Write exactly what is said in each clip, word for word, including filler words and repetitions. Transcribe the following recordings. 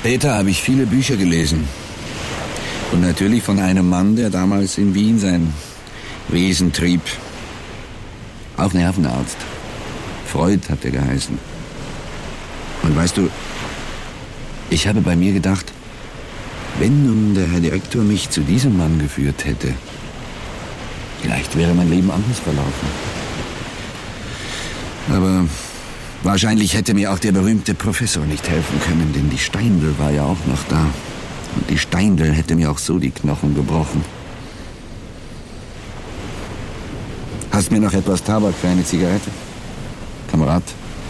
Später habe ich viele Bücher gelesen. Und natürlich von einem Mann, der damals in Wien sein Wesen trieb. Auch Nervenarzt. Freud hat er geheißen. Und weißt du, ich habe bei mir gedacht, wenn nun der Herr Direktor mich zu diesem Mann geführt hätte, vielleicht wäre mein Leben anders verlaufen. Aber wahrscheinlich hätte mir auch der berühmte Professor nicht helfen können, denn die Steindl war ja auch noch da. Und die Steindl hätte mir auch so die Knochen gebrochen. Hast mir noch etwas Tabak für eine Zigarette, Kamerad?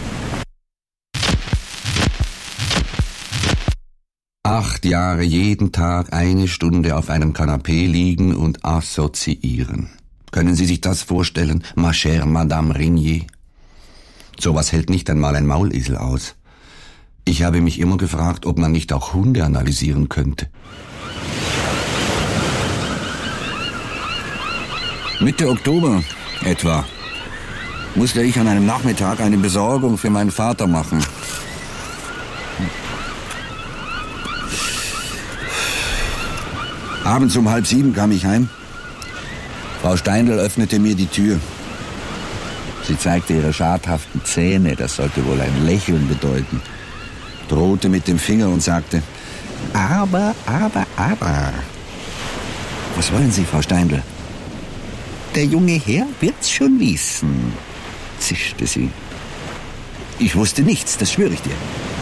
Acht Jahre jeden Tag eine Stunde auf einem Kanapee liegen und assoziieren. Können Sie sich das vorstellen, ma chère Madame Régnier? Sowas hält nicht einmal ein Maulesel aus. Ich habe mich immer gefragt, ob man nicht auch Hunde analysieren könnte. Mitte Oktober etwa musste ich an einem Nachmittag eine Besorgung für meinen Vater machen. Abends um halb sieben kam ich heim. Frau Steindl öffnete mir die Tür. Sie zeigte ihre schadhaften Zähne, das sollte wohl ein Lächeln bedeuten, drohte mit dem Finger und sagte, aber, aber, aber. Was wollen Sie, Frau Steindl? Der junge Herr wird's schon wissen, zischte sie. Ich wusste nichts, das schwöre ich dir.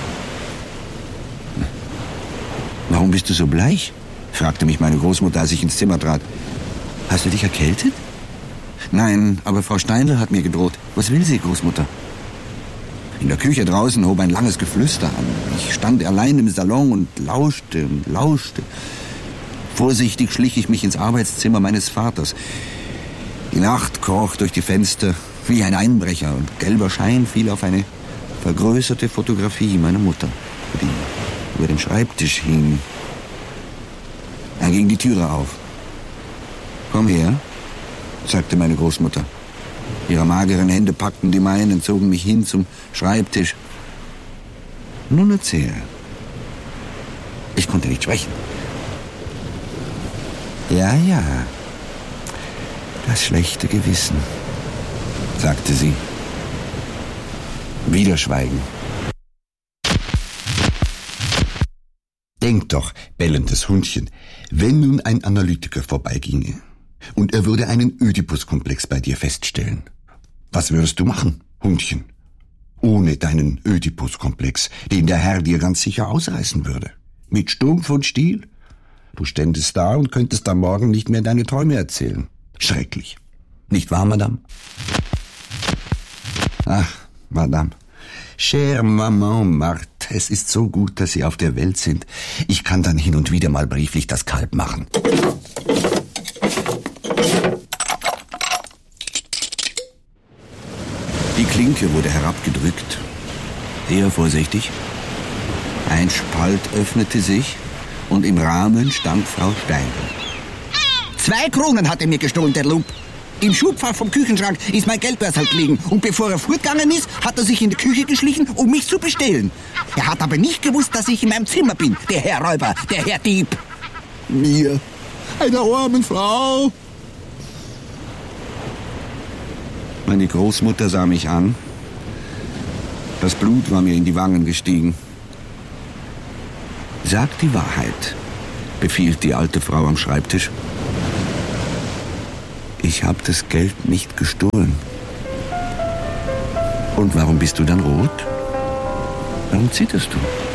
Warum bist du so bleich? Fragte mich meine Großmutter, als ich ins Zimmer trat. Hast du dich erkältet? Nein, aber Frau Steindl hat mir gedroht. Was will sie, Großmutter? In der Küche draußen hob ein langes Geflüster an. Ich stand allein im Salon und lauschte und lauschte. Vorsichtig schlich ich mich ins Arbeitszimmer meines Vaters. Die Nacht kroch durch die Fenster wie ein Einbrecher und gelber Schein fiel auf eine vergrößerte Fotografie meiner Mutter, die über dem Schreibtisch hing. Da ging die Türe auf. Komm her, sagte meine Großmutter. Ihre mageren Hände packten die meinen, zogen mich hin zum Schreibtisch. Nun erzähl. Ich konnte nicht sprechen. Ja, ja, das schlechte Gewissen, sagte sie. Wieder Schweigen. Denk doch, bellendes Hundchen, wenn nun ein Analytiker vorbeiginge und er würde einen Ödipus-Komplex bei dir feststellen. Was würdest du machen, Hundchen? Ohne deinen Ödipus-Komplex, den der Herr dir ganz sicher ausreißen würde. Mit Stumpf und Stiel? Du ständest da und könntest am Morgen nicht mehr deine Träume erzählen. Schrecklich. Nicht wahr, Madame? Ach, Madame. Chère Maman Marthe, es ist so gut, dass Sie auf der Welt sind. Ich kann dann hin und wieder mal brieflich das Kalb machen. Die Klinke wurde herabgedrückt. Sehr vorsichtig. Ein Spalt öffnete sich und im Rahmen stand Frau Steindl. Zwei Kronen hat er mir gestohlen, der Lump. Im Schubfach vom Küchenschrank ist mein Geldbörsel gelegen. Und bevor er fortgegangen ist, hat er sich in die Küche geschlichen, um mich zu bestehlen. Er hat aber nicht gewusst, dass ich in meinem Zimmer bin, der Herr Räuber, der Herr Dieb. Mir, einer armen Frau. Meine Großmutter sah mich an. Das Blut war mir in die Wangen gestiegen. Sag die Wahrheit, befiehlt die alte Frau am Schreibtisch. Ich habe das Geld nicht gestohlen. Und warum bist du dann rot? Warum zitterst du?